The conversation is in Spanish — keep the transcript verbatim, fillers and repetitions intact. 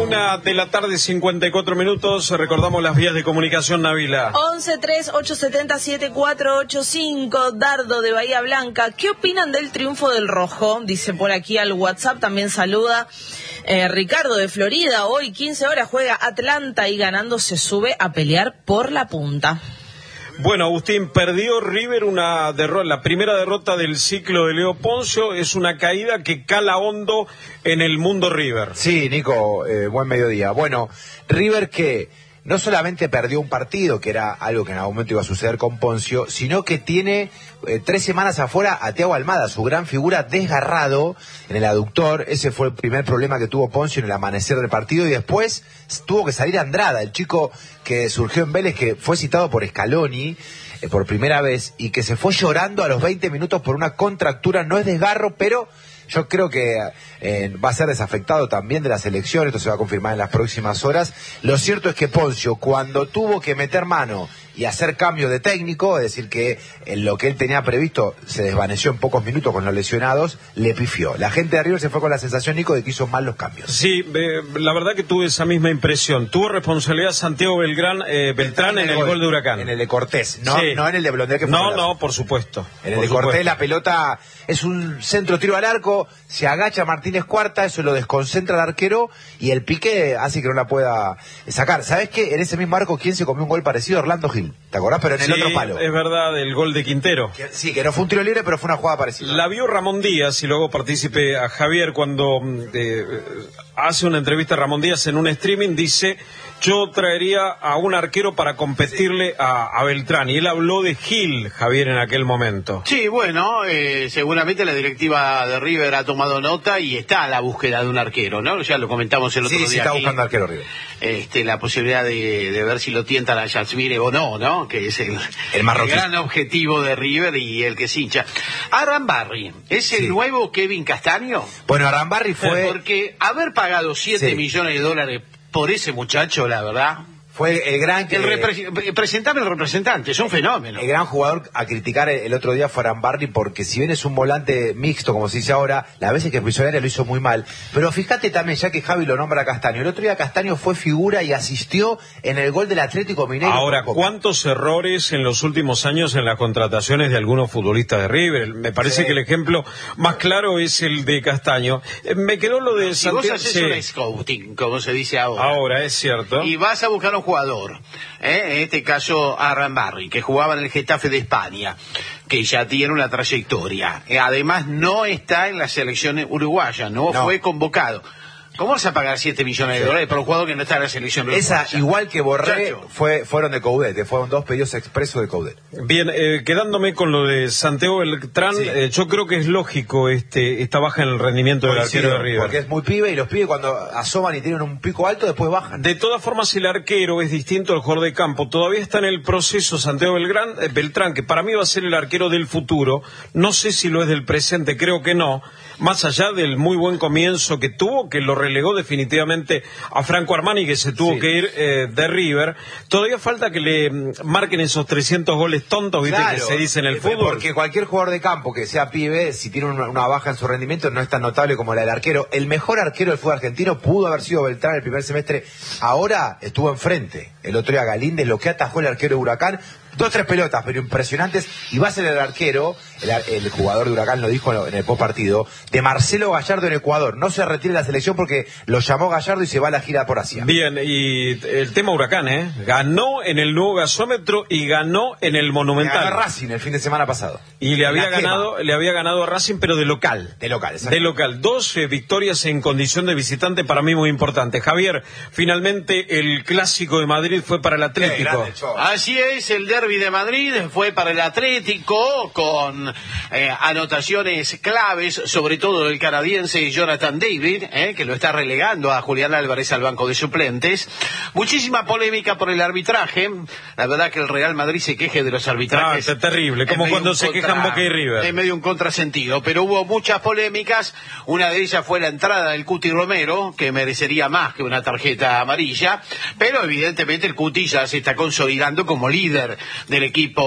Una de la tarde, cincuenta y cuatro minutos. Recordamos las vías de comunicación, Nabila. once tres ocho siete cero siete cuatro ocho cinco. Dardo de Bahía Blanca. ¿Qué opinan del triunfo del Rojo? Dice por aquí al WhatsApp. También saluda eh, Ricardo de Florida. Hoy quince horas juega Atlanta y ganando se sube a pelear por la punta. Bueno, Agustín, perdió River una derrota, la primera derrota del ciclo de Leo Poncio. Es una caída que cala hondo en el mundo River. Sí, Nico, eh, buen mediodía. Bueno, River que no solamente perdió un partido, que era algo que en algún momento iba a suceder con Poncio, sino que tiene eh, tres semanas afuera a Thiago Almada, su gran figura, desgarrado en el aductor. Ese fue el primer problema que tuvo Poncio en el amanecer del partido, y después tuvo que salir Andrada, el chico que surgió en Vélez, que fue citado por Scaloni eh, por primera vez, y que se fue llorando a los veinte minutos por una contractura. No es desgarro, pero yo creo que eh, va a ser desafectado también de la selección. Esto se va a confirmar en las próximas horas. Lo cierto es que Poncio, cuando tuvo que meter mano y hacer cambio de técnico, es decir, que en lo que él tenía previsto se desvaneció en pocos minutos con los lesionados, le pifió. La gente de River se fue con la sensación, Nico, de que hizo mal los cambios. Sí, eh, la verdad que tuve esa misma impresión. Tuvo responsabilidad Santiago Belgrán, eh, Beltrán en, en el gol, gol de Huracán. En el de Cortés, no, sí. no en el de Blondel, que fue No, no, por supuesto. En el por de supuesto. Cortés la pelota es un centro tiro al arco, se agacha Martínez Cuarta, eso lo desconcentra al arquero y el pique hace que no la pueda sacar. ¿Sabés qué? En ese mismo arco, ¿quién se comió un gol parecido? Orlando Gil. ¿Te acordás? Pero en el sí, otro palo. Es verdad, el gol de Quintero. Que, sí, que no fue un tiro libre, pero fue una jugada parecida. La vio Ramón Díaz, y luego partícipe a Javier cuando eh, hace una entrevista a Ramón Díaz en un streaming. Dice: yo traería a un arquero para competirle a, a Beltrán. Y él habló de Gil, Javier, en aquel momento. Sí, bueno, eh, seguramente la directiva de River ha tomado nota y está a la búsqueda de un arquero, ¿no? Ya lo comentamos el otro sí, día. Sí, está aquí. buscando arquero River. Este, la posibilidad de, de ver si lo tientan a Yasmire o no, ¿no? Que es el, el, el gran objetivo de River y el que se hincha. Arambarri, ¿es el sí. nuevo Kevin Castaño? Bueno, Arambarri fue... Porque haber pagado siete sí. millones de dólares por ese muchacho, la verdad... Fue el gran... El repre presentame el representante, es un fenómeno. El gran jugador a criticar el otro día fue Arambarri, porque si bien es un volante mixto, como se dice ahora, las veces que pisó el área lo hizo muy mal. Pero fíjate también, ya que Javi lo nombra a Castaño, el otro día Castaño fue figura y asistió en el gol del Atlético Mineiro. Ahora, ¿cuántos errores en los últimos años en las contrataciones de algunos futbolistas de River? Me parece sí. que el ejemplo más claro es el de Castaño. Eh, me quedó lo de si Santiago... vos haces sí. un scouting, como se dice ahora. Ahora, es cierto. Y vas a buscar un jugador, ¿eh? En este caso Arambarri, que jugaba en el Getafe de España, que ya tiene una trayectoria, además no está en la selección uruguaya, no, no. fue convocado. ¿Cómo vas a pagar siete millones de dólares por un jugador que no está en la selección uruguaya? Esa, igual que Borré, fue, fueron de Coudet, fueron dos pedidos expresos de Coudet. Bien, eh, quedándome con lo de Santiago Beltrán, sí. eh, yo creo que es lógico este esta baja en el rendimiento del arquero de River. Porque es muy pibe, y los pibes cuando asoman y tienen un pico alto, después bajan. De todas formas, el arquero es distinto al jugador de campo. Todavía está en el proceso Santiago Belgrán, eh, Beltrán, que para mí va a ser el arquero del futuro. No sé si lo es del presente, creo que no. Más allá del muy buen comienzo que tuvo, que lo relegó definitivamente a Franco Armani, que se tuvo sí. que ir eh, de River, todavía falta que le marquen esos trescientos goles tontos, ¿viste? Claro, que se dice en el fútbol. Porque cualquier jugador de campo que sea pibe, si tiene una, una baja en su rendimiento, no es tan notable como la del arquero. El mejor arquero del fútbol argentino pudo haber sido Beltrán el primer semestre. Ahora estuvo enfrente. El otro día Galíndez, lo que atajó el arquero de Huracán. Dos, tres pelotas, pero impresionantes. Y va a ser el arquero, el, el jugador de Huracán lo dijo en el post partido, de Marcelo Gallardo en Ecuador. No se retire de la selección porque lo llamó Gallardo y se va a la gira por Asia. Bien, y el tema Huracán, ¿eh? Ganó en el nuevo gasómetro y ganó en el Monumental. Ganó a Racing el fin de semana pasado. Y le había ganado, le había ganado a Racing, pero de local. De local, De local. Dos eh, victorias en condición de visitante, para mí muy importante. Javier, finalmente el clásico de Madrid fue para el Atlético. Así es, el derbi de Madrid fue para el Atlético, con eh, anotaciones claves, sobre todo el canadiense Jonathan David, eh, que lo está relegando a Julián Álvarez al banco de suplentes. Muchísima polémica por el arbitraje. La verdad que el Real Madrid se queje de los arbitrajes. Ah, terrible, como cuando se contra, quejan Boca y River. En medio un contrasentido, pero hubo muchas polémicas. Una de ellas fue la entrada del Cuti Romero, que merecería más que una tarjeta amarilla, pero evidentemente el Cuti ya se está consolidando como líder del equipo